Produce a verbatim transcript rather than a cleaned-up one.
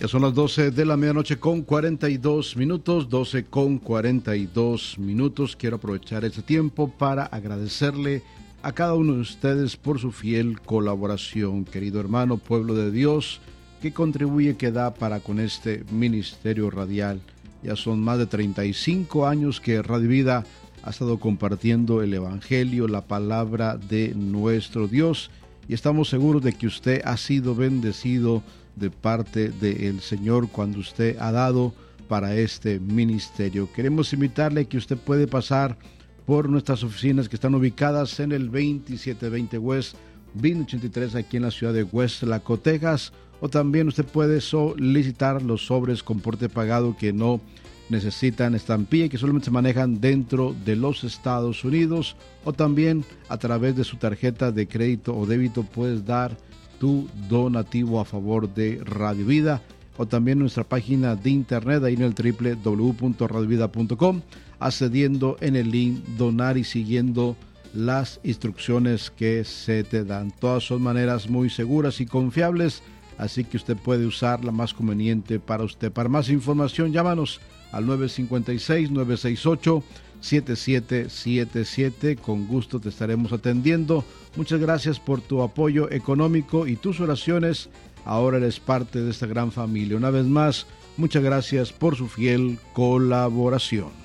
Ya son las doce de la medianoche con cuarenta y dos minutos, doce con cuarenta y dos minutos. Quiero aprovechar este tiempo para agradecerle a cada uno de ustedes por su fiel colaboración, querido hermano, pueblo de Dios, que contribuye, que da para con este ministerio radial. Ya son más de treinta y cinco años que Radio Vida ha estado compartiendo el Evangelio, la palabra de nuestro Dios, y estamos seguros de que usted ha sido bendecido de parte del Señor cuando usted ha dado para este ministerio. Queremos invitarle que usted puede pasar por nuestras oficinas que están ubicadas en el veintisiete veinte West Bin ochenta y tres aquí en la ciudad de Westlaco, Texas, o también usted puede solicitar los sobres con porte pagado que no necesitan estampilla y que solamente se manejan dentro de los Estados Unidos, o también a través de su tarjeta de crédito o débito puedes dar tu donativo a favor de Radio Vida, o también nuestra página de internet ahí en el doble u doble u doble u punto radio vida punto com, accediendo en el link donar y siguiendo las instrucciones que se te dan. Todas son maneras muy seguras y confiables, así que usted puede usar la más conveniente para usted. Para más información, llámanos al nueve cinco seis, nueve seis ocho, siete siete siete siete. Con gusto te estaremos atendiendo. Muchas gracias por tu apoyo económico y tus oraciones. Ahora eres parte de esta gran familia. Una vez más, muchas gracias por su fiel colaboración.